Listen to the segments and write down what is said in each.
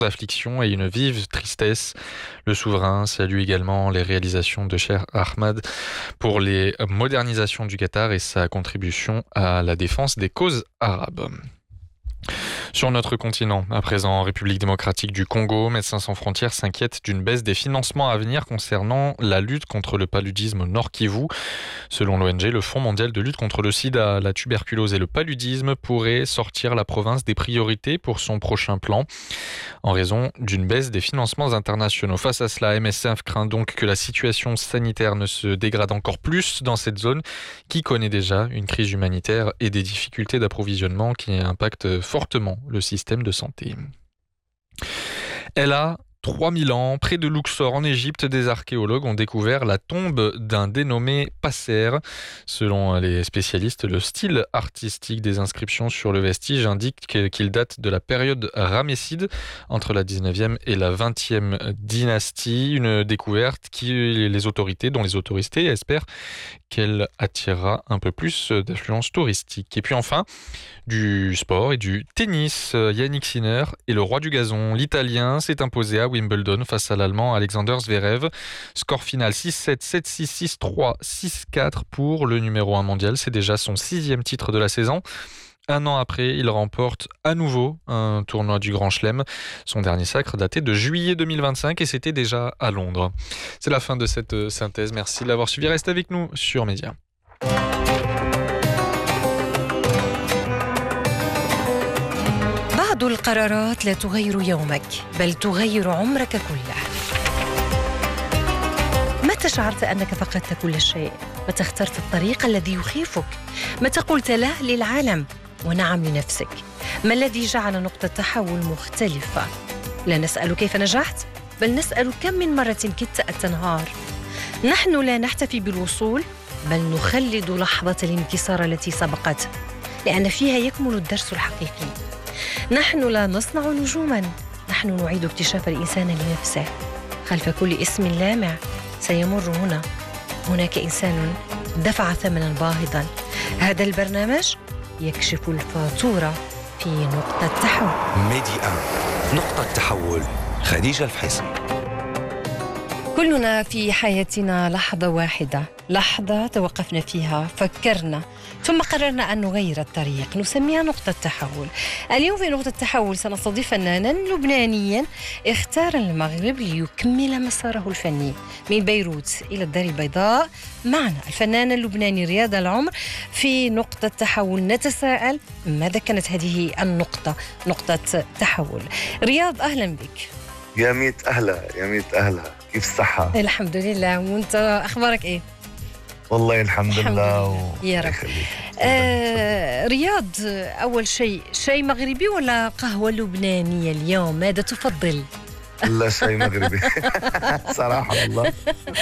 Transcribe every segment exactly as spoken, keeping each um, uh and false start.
d'affliction et une vive tristesse. Le souverain salue également les réalisations de Cheikh Ahmed pour les modernisations du Qatar et sa contribution à la défense des causes arabes. Sur notre continent, à présent en République démocratique du Congo, Médecins sans frontières s'inquiète d'une baisse des financements à venir concernant la lutte contre le paludisme au Nord Kivu. Selon l'O N G, le Fonds mondial de lutte contre le sida, la tuberculose et le paludisme pourrait sortir la province des priorités pour son prochain plan en raison d'une baisse des financements internationaux. Face à cela, M S F craint donc que la situation sanitaire ne se dégrade encore plus dans cette zone qui connaît déjà une crise humanitaire et des difficultés d'approvisionnement qui impactent fortement le système de santé. Elle a trois mille ans, près de Luxor en Égypte, des archéologues ont découvert la tombe d'un dénommé Passer. Selon les spécialistes, le style artistique des inscriptions sur le vestige indique qu'il date de la période ramesside, entre la dix-neuvième et la vingtième dynastie. Une découverte qui les autorités, dont les autorités espèrent qu'elle attirera un peu plus d'affluence touristique. Et puis enfin, du sport et du tennis. Yannick Sinner est le roi du gazon. L'Italien s'est imposé à Wimbledon face à l'Allemand Alexander Zverev. Score final six sept, sept six, six trois, six quatre pour le numéro un mondial. C'est déjà son sixième titre de la saison. Un an après, il remporte à nouveau un tournoi du Grand Chelem. Son dernier sacre datait de juillet deux mille vingt-cinq et c'était déjà à Londres. C'est la fin de cette synthèse. Merci de l'avoir suivi. Restez avec nous sur Média. بعض القرارات لا تغير يومك بل تغير عمرك كله. متى شعرت أنك فقدت كل شيء؟ متى اخترت الطريق الذي يخيفك؟ متى قلت لا للعالم ونعم لنفسك؟ ما الذي جعل نقطة تحول مختلفة؟ لا نسأل كيف نجحت بل نسأل كم من مرة كدت أن تنهار. نحن لا نحتفي بالوصول بل نخلد لحظة الانكسار التي سبقته، لأن فيها يكمن الدرس الحقيقي. نحن لا نصنع نجوما، نحن نعيد اكتشاف الإنسان لنفسه. خلف كل اسم لامع سيمر هنا هناك إنسان دفع ثمنا باهظا. هذا البرنامج يكشف الفاتورة في نقطة تحول. ميديا نقطة تحول. خديجة الفحيصي. كلنا في حياتنا لحظة واحدة، لحظة توقفنا فيها، فكرنا، ثم قررنا أن نغير الطريق، نسميها نقطة تحول. اليوم في نقطة تحول سنستضيف فنانا لبنانيا اختار المغرب ليكمل مساره الفني من بيروت إلى الدار البيضاء. معنا الفنان اللبناني رياض العمر في نقطة تحول. نتساءل ماذا كانت هذه النقطة، نقطة تحول. رياض أهلا بك. يا ميت أهلا، يا ميت أهلا، كيف الصحة؟ الحمد لله، وانت أخبارك إيه؟ والله الحمد, الحمد لله, لله. و... يا رب. آه رياض، أول شيء شيء مغربي ولا قهوة لبنانية اليوم؟ ماذا تفضل؟ لا شيء مغربي صراحة والله.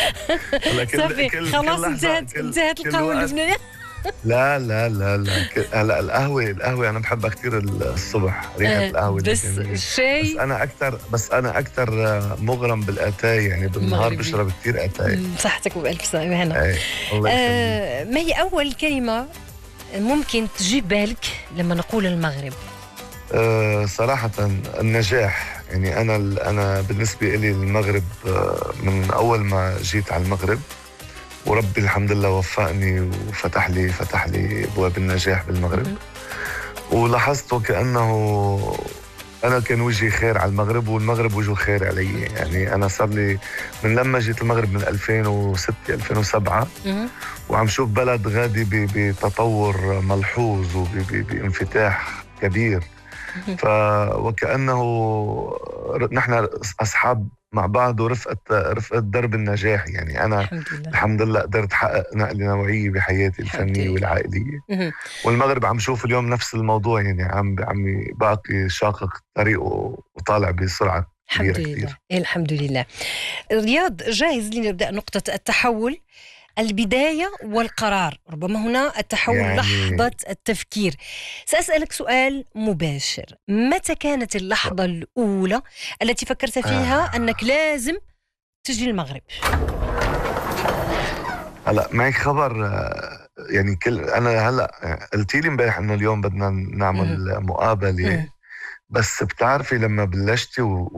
صافي خلاص انتهت انتهت القهوة اللبنانية. لا لا لا لا هلا القهوة القهوة أنا بحبها كثير الصبح، ريحة أه القهوة بس الشاي بس أنا أكثر بس أنا أكثر مغرم بالأتاي، يعني بالنهار بشرب كثير أتاي. صحتك وبألف سلامة هنا. أيه. الله آه ما هي أول كلمة ممكن تجيب بالك لما نقول المغرب؟ أه صراحة النجاح. يعني أنا أنا بالنسبة لي المغرب من أول ما جيت على المغرب وربي الحمد لله وفقني وفتح لي فتح لي ابواب النجاح بالمغرب. ولاحظت وكأنه انا كان وجهي خير على المغرب والمغرب وجهه خير علي. يعني انا صار لي من لما جيت المغرب من ألفين وستة ألفين وسبعة وعم شوف بلد غادي بتطور ملحوظ وبانفتاح كبير. فوكأنه نحن أصحاب مع بعض ورفقة رفقة درب النجاح. يعني أنا الحمد لله, الحمد لله قدرت أحقق نقلة نوعية بحياتي الفنية والعائلية. والمغرب عم شوف اليوم نفس الموضوع، يعني عم عم باقي شاقق طريقه وطالع بسرعة كبيرة الحمد لله. كتير. الحمد لله. رياض، جاهز لنبدأ نقطة التحول؟ البداية والقرار، ربما هنا التحول يعني لحظة التفكير. سأسألك سؤال مباشر، متى كانت اللحظة الأولى التي فكرت فيها آه. أنك لازم تجي المغرب؟ هلأ معك خبر، يعني كل أنا هلأ قلتي لي امبارح إنه اليوم بدنا نعمل مم. مقابلة مم. بس بتعرفي لما بلشتي و